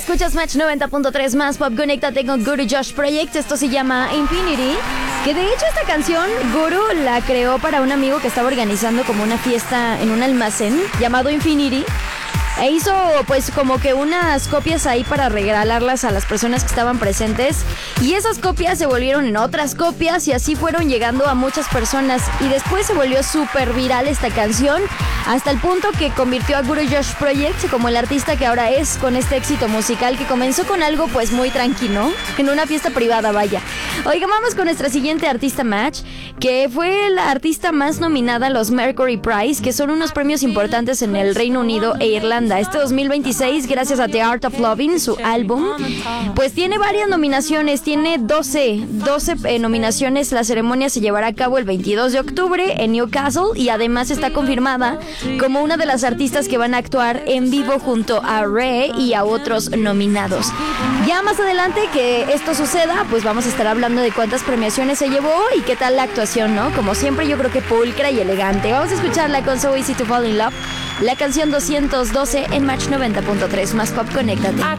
escuchas Match 90.3 más Pop. Conéctate con Guru Josh Project. Esto se llama Infinity. Que de hecho esta canción Guru la creó para un amigo que estaba organizando como una fiesta en un almacén llamado Infinity. E hizo pues como que unas copias ahí para regalarlas a las personas que estaban presentes. Y esas copias se volvieron en otras copias y así fueron llegando a muchas personas. Y después se volvió súper viral esta canción, hasta el punto que convirtió a Guru Josh Project como el artista que ahora es, con este éxito musical que comenzó con algo pues muy tranquilo, en una fiesta privada, vaya. Oiga, vamos con nuestra siguiente artista match, que fue la artista más nominada a los Mercury Prize, que son unos premios importantes en el Reino Unido e Irlanda. Este 2026, gracias a The Art of Loving, su álbum, pues tiene varias nominaciones, tiene 12 nominaciones. La ceremonia se llevará a cabo el 22 de octubre en Newcastle y además está confirmada como una de las artistas que van a actuar en vivo junto a Rey y a otros nominados. Ya más adelante que esto suceda, pues vamos a estar hablando de cuántas premiaciones se llevó y qué tal la actuación, ¿no? Como siempre, yo creo que pulcra y elegante. Vamos a escucharla con So Easy to Fall in Love, la canción 212 en Match 90.3 más Pop. Conéctate.